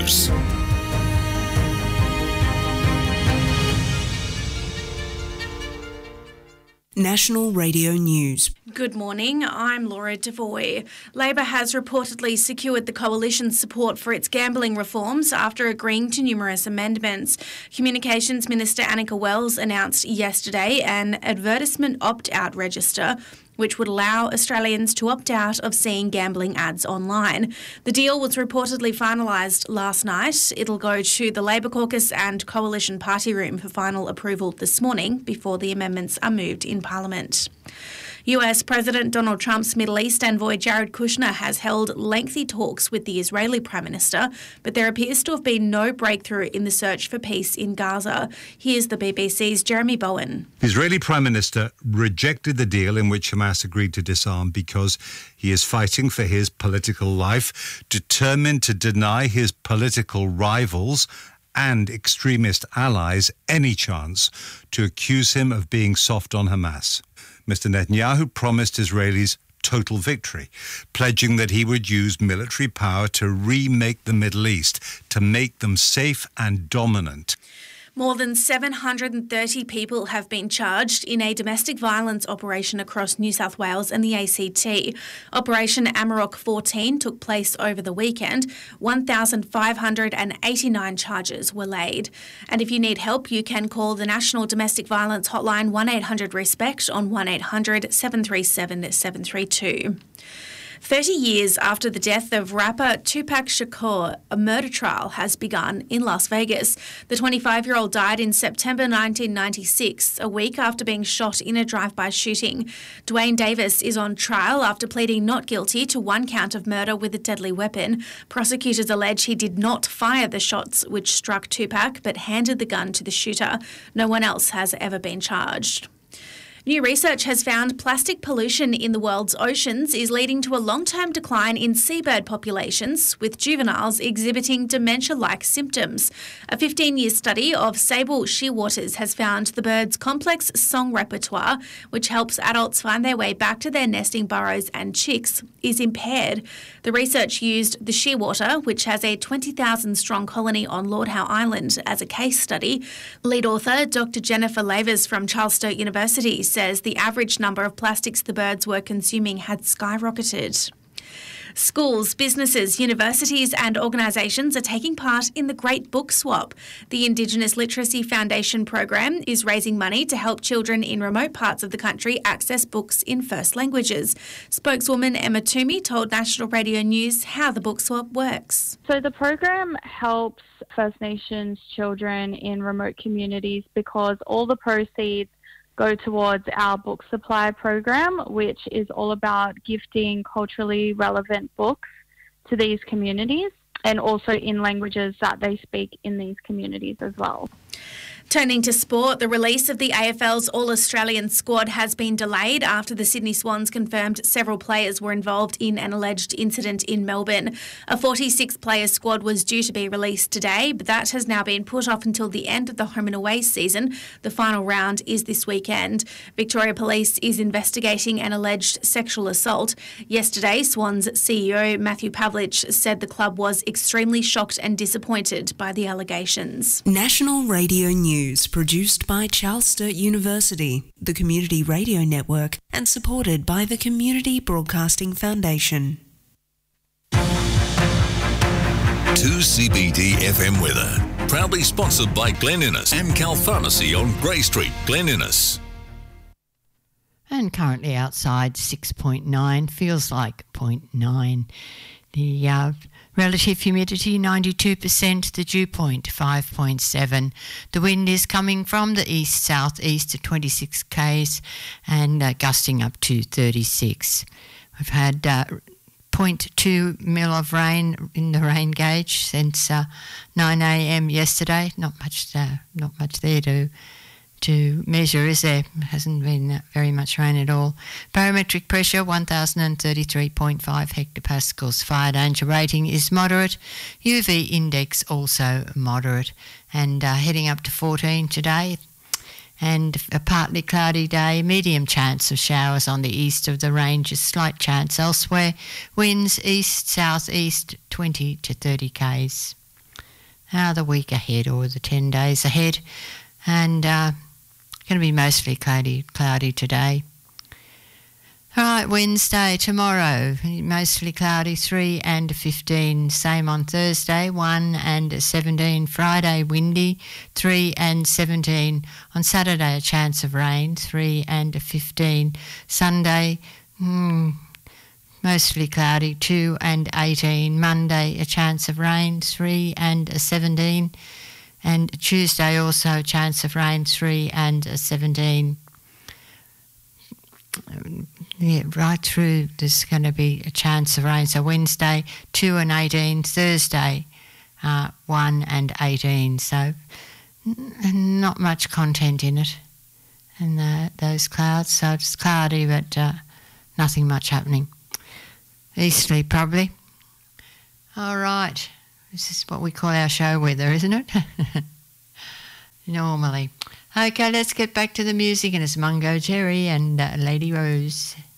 News. National Radio News. Good morning, I'm Laura Devoy. Labor has reportedly secured the coalition's support for its gambling reforms after agreeing to numerous amendments. Communications Minister Annika Wells announced yesterday an advertisement opt-out register which would allow Australians to opt out of seeing gambling ads online. The deal was reportedly finalised last night. It'll go to the Labor caucus and coalition party room for final approval this morning before the amendments are moved in Parliament. US President Donald Trump's Middle East envoy Jared Kushner has held lengthy talks with the Israeli Prime Minister, but there appears to have been no breakthrough in the search for peace in Gaza. Here's the BBC's Jeremy Bowen. The Israeli Prime Minister rejected the deal in which Hamas agreed to disarm because he is fighting for his political life, determined to deny his political rivals and extremist allies any chance to accuse him of being soft on Hamas. Mr. Netanyahu promised Israelis total victory, pledging that he would use military power to remake the Middle East, to make them safe and dominant. More than 730 people have been charged in a domestic violence operation across New South Wales and the ACT. Operation Amarok 14 took place over the weekend. 1,589 charges were laid. And if you need help, you can call the National Domestic Violence Hotline 1-800-RESPECT on 1-800-737-732. 30 years after the death of rapper Tupac Shakur, a murder trial has begun in Las Vegas. The 25-year-old died in September 1996, a week after being shot in a drive-by shooting. Dwayne Davis is on trial after pleading not guilty to one count of murder with a deadly weapon. Prosecutors allege he did not fire the shots which struck Tupac, but handed the gun to the shooter. No one else has ever been charged. New research has found plastic pollution in the world's oceans is leading to a long-term decline in seabird populations, with juveniles exhibiting dementia-like symptoms. A 15-year study of sable shearwaters has found the birds' complex song repertoire, which helps adults find their way back to their nesting burrows and chicks, is impaired. The research used the shearwater, which has a 20,000-strong colony on Lord Howe Island, as a case study. Lead author Dr. Jennifer Lavers from Charles Sturt University says the average number of plastics the birds were consuming had skyrocketed. Schools, businesses, universities and organisations are taking part in the Great Book Swap. The Indigenous Literacy Foundation program is raising money to help children in remote parts of the country access books in first languages. Spokeswoman Emma Toomey told National Radio News how the book swap works. So the program helps First Nations children in remote communities because all the proceeds go towards our book supply program, which is all about gifting culturally relevant books to these communities and also in languages that they speak in these communities as well. Turning to sport, the release of the AFL's All-Australian squad has been delayed after the Sydney Swans confirmed several players were involved in an alleged incident in Melbourne. A 46-player squad was due to be released today, but that has now been put off until the end of the home and away season. The final round is this weekend. Victoria Police is investigating an alleged sexual assault. Yesterday, Swans CEO Matthew Pavlich said the club was extremely shocked and disappointed by the allegations. National Radio News, produced by Charles Sturt University, the Community Radio Network, and supported by the Community Broadcasting Foundation. 2CBD FM weather, proudly sponsored by Glen Innes and Cal Pharmacy on Grey Street, Glen Innes. And currently outside 6.9, feels like 0.9. The relative humidity 92%, the dew point 5.7. The wind is coming from the east-southeast at 26 k's and gusting up to 36. We've had 0.2 mil of rain in the rain gauge since 9 a.m. yesterday. Not much there to measure, is there? Hasn't been very much rain at all. Barometric pressure 1033.5 hectopascals. Fire danger rating is moderate. UV index also moderate. And heading up to 14 today. And a partly cloudy day, medium chance of showers on the east of the ranges, slight chance elsewhere. Winds east-southeast 20 to 30 k's. the week ahead or the 10 days ahead. And going to be mostly cloudy today. All right, Wednesday, tomorrow, mostly cloudy, 3 and 15. Same on Thursday, 1 and 17. Friday, windy, 3 and 17. On Saturday, a chance of rain, 3 and 15. Sunday, mostly cloudy, 2 and 18. Monday, a chance of rain, 3 and 17. And Tuesday, also a chance of rain, 3 and 17. Yeah, right through there's going to be a chance of rain. So Wednesday, 2 and 18. Thursday, 1 and 18. So not much content in it. And those clouds. So it's cloudy, but nothing much happening. Easterly, probably. All right. This is what we call our show weather, isn't it? Normally. Okay, let's get back to the music, and it's Mungo Jerry and Lady Rose.